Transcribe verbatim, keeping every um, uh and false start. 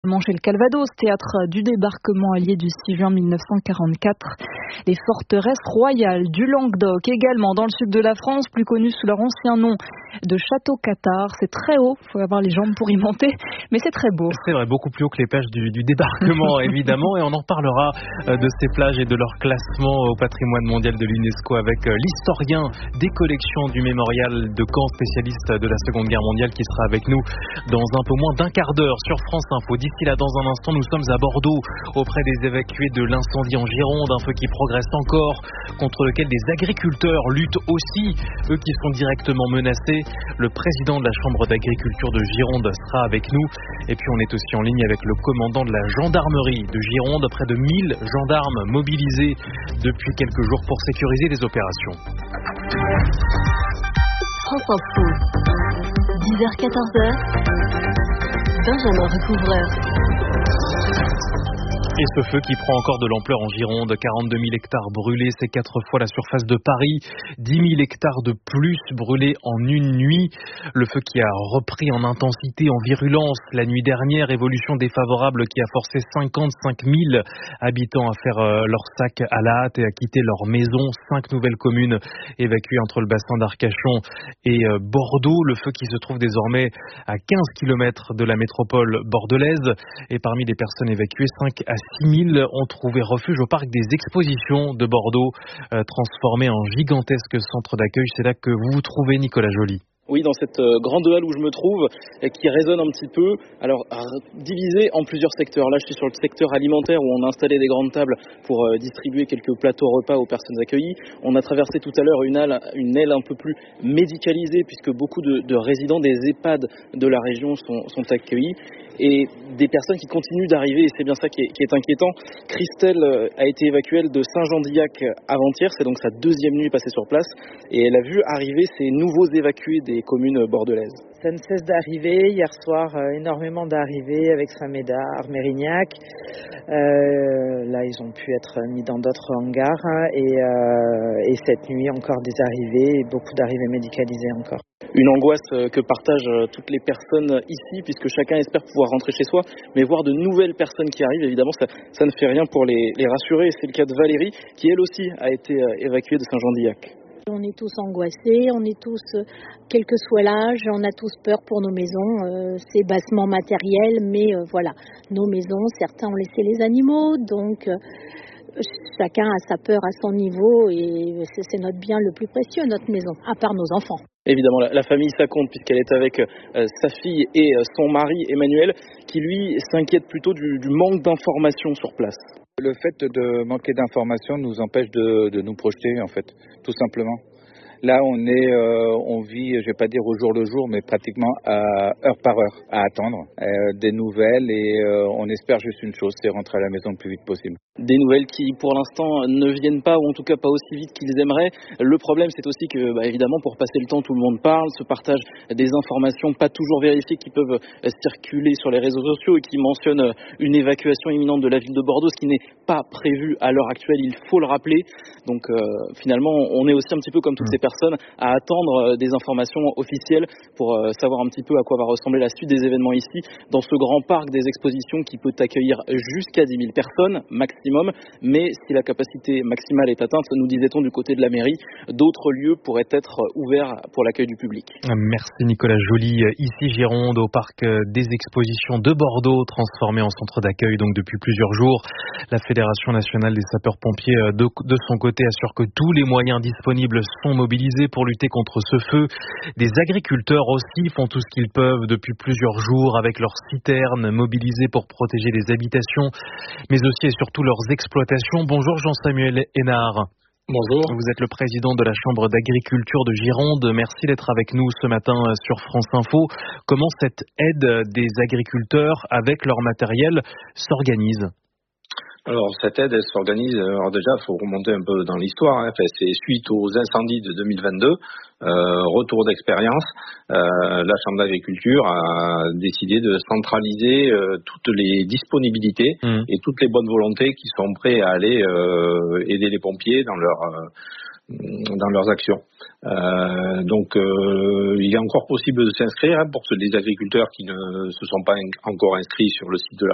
Chez le Calvados, théâtre du débarquement allié du six juin mille neuf cent quarante-quatre. Les forteresses royales du Languedoc, également dans le sud de la France, plus connues sous leur ancien nom de Château-Cathard. C'est très haut, il faut avoir les jambes pour y monter, mais c'est très beau. C'est vrai, beaucoup plus haut que les plages du, du débarquement, évidemment, et on en reparlera de ces plages et de leur classement au patrimoine mondial de l'UNESCO avec l'historien des collections du mémorial de Caen, spécialiste de la Seconde Guerre mondiale, qui sera avec nous dans un peu moins d'un quart d'heure sur France Info. D'ici là, dans un instant, nous sommes à Bordeaux, auprès des évacués de l'incendie en Gironde, un feu qui progresse encore, contre lequel des agriculteurs luttent aussi, eux qui sont directement menacés. Le président de la Chambre d'agriculture de Gironde sera avec nous. Et puis on est aussi en ligne avec le commandant de la gendarmerie de Gironde, près de mille gendarmes mobilisés depuis quelques jours pour sécuriser les opérations. France Info, dix heures quatorze heures, Benjamin Recouvreur. Et ce feu qui prend encore de l'ampleur en Gironde, quarante-deux mille hectares brûlés, c'est quatre fois la surface de Paris, dix mille hectares de plus brûlés en une nuit. Le feu qui a repris en intensité, en virulence la nuit dernière, évolution défavorable qui a forcé cinquante-cinq mille habitants à faire leur sac à la hâte et à quitter leur maison. Cinq nouvelles communes évacuées entre le bassin d'Arcachon et Bordeaux. Le feu qui se trouve désormais à quinze kilomètres de la métropole bordelaise. Et parmi les personnes évacuées, cinq à six mille ont trouvé refuge au parc des expositions de Bordeaux, euh, transformé en gigantesque centre d'accueil. C'est là que vous vous trouvez, Nicolas Joly. Oui, dans cette grande halle où je me trouve, qui résonne un petit peu, alors divisée en plusieurs secteurs. Là, je suis sur le secteur alimentaire où on a installé des grandes tables pour distribuer quelques plateaux repas aux personnes accueillies. On a traversé tout à l'heure une aile, une aile un peu plus médicalisée, puisque beaucoup de, de résidents des EHPAD de la région sont, sont accueillis. Et des personnes qui continuent d'arriver, et c'est bien ça qui est, qui est inquiétant. Christelle a été évacuée de Saint-Jean-d'Illac avant-hier, c'est donc sa deuxième nuit passée sur place, et elle a vu arriver ces nouveaux évacués des communes bordelaises. Ça ne cesse d'arriver. Hier soir, euh, énormément d'arrivées avec Saint-Médard, Mérignac. Euh, là, ils ont pu être mis dans d'autres hangars. Hein, et, euh, et cette nuit, encore des arrivées, et beaucoup d'arrivées médicalisées encore. Une angoisse que partagent toutes les personnes ici, puisque chacun espère pouvoir rentrer chez soi, mais voir de nouvelles personnes qui arrivent, évidemment, ça, ça ne fait rien pour les, les rassurer. C'est le cas de Valérie, qui elle aussi a été évacuée de Saint-Jean-d'Illac. On est tous angoissés, on est tous, quel que soit l'âge, on a tous peur pour nos maisons. Euh, c'est bassement matériel, mais euh, voilà, nos maisons, certains ont laissé les animaux, donc euh, chacun a sa peur à son niveau et c'est, c'est notre bien le plus précieux, notre maison, à part nos enfants. Évidemment, la, la famille, ça compte, puisqu'elle est avec euh, sa fille et euh, son mari Emmanuel, qui lui s'inquiète plutôt du, du manque d'informations sur place. Le fait de manquer d'informations nous empêche de, de nous projeter, en fait, tout simplement. Là, on est, euh, on vit, je vais pas dire au jour le jour, mais pratiquement à heure par heure, à attendre euh, des nouvelles et euh, on espère juste une chose, c'est rentrer à la maison le plus vite possible. Des nouvelles qui, pour l'instant, ne viennent pas, ou en tout cas pas aussi vite qu'ils aimeraient. Le problème, c'est aussi que, bah, évidemment, pour passer le temps, tout le monde parle, se partage des informations pas toujours vérifiées qui peuvent euh, circuler sur les réseaux sociaux et qui mentionnent une évacuation imminente de la ville de Bordeaux, ce qui n'est pas prévu à l'heure actuelle, il faut le rappeler. Donc, euh, finalement, on est aussi un petit peu comme toutes ces personnes à attendre des informations officielles pour euh, savoir un petit peu à quoi va ressembler la suite des événements ici, dans ce grand parc des expositions qui peut accueillir jusqu'à dix mille personnes maximum, mais si la capacité maximale est atteinte, nous disait-on du côté de la mairie, d'autres lieux pourraient être ouverts pour l'accueil du public. Merci Nicolas Joly. Ici Gironde, au parc des expositions de Bordeaux, transformé en centre d'accueil donc depuis plusieurs jours. La Fédération nationale des sapeurs-pompiers de, de son côté assure que tous les moyens disponibles sont mobilisés pour lutter contre ce feu. Des agriculteurs aussi font tout ce qu'ils peuvent depuis plusieurs jours avec leurs citernes mobilisées pour protéger les habitations, mais aussi et surtout leurs exploitations. Bonjour Jean-Samuel Hénard. Bonjour. Vous êtes le président de la Chambre d'agriculture de Gironde. Merci d'être avec nous ce matin sur France Info. Comment cette aide des agriculteurs avec leur matériel s'organise ? Alors cette aide, elle s'organise, alors déjà il faut remonter un peu dans l'histoire, hein. Enfin, c'est suite aux incendies de deux mille vingt-deux, euh, retour d'expérience, euh, la Chambre d'agriculture a décidé de centraliser euh, toutes les disponibilités mmh. et toutes les bonnes volontés qui sont prêts à aller euh, aider les pompiers dans leur... Euh, dans leurs actions. Euh, donc euh, il est encore possible de s'inscrire hein, pour les agriculteurs qui ne se sont pas in- encore inscrits sur le site de la